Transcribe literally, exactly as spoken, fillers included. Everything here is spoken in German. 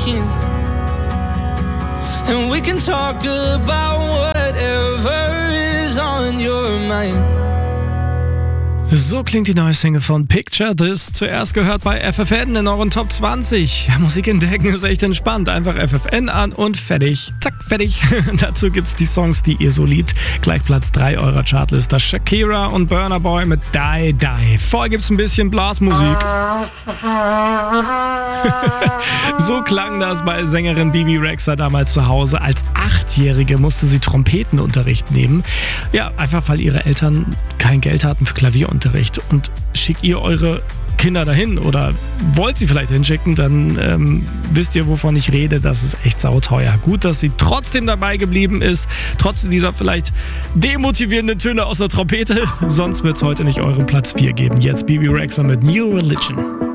talking, and we can talk about whatever is on your mind. So klingt die neue Single von Picture This. Zuerst gehört bei F F N in euren Top zwanzig. Ja, Musik entdecken ist echt entspannt. Einfach F F N an und fertig. Zack, fertig. Dazu gibt's die Songs, die ihr so liebt. Gleich Platz drei eurer Chartliste. Shakira und Burna Boy mit Die Die. Vorher gibt's ein bisschen Blasmusik. So klang das bei Sängerin Bebe Rexha damals zu Hause. Als Achtjährige musste sie Trompetenunterricht nehmen. Ja, einfach weil ihre Eltern kein Geld hatten für Klavierunterricht. Und schickt ihr eure Kinder dahin oder wollt sie vielleicht hinschicken, dann ähm, wisst ihr, wovon ich rede. Das ist echt sauteuer. Gut, dass sie trotzdem dabei geblieben ist, trotz dieser vielleicht demotivierenden Töne aus der Trompete. Sonst wird es heute nicht euren Platz vier geben. Jetzt Bebe Rexha mit New Religion.